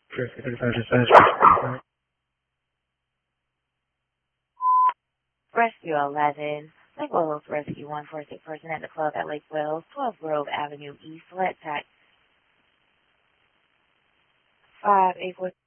Rescue 35 dispatch. Rescue 11. Lake Willows Rescue 146 person at the club at Lake Wells, 12 Grove Avenue East. Let tax 5846.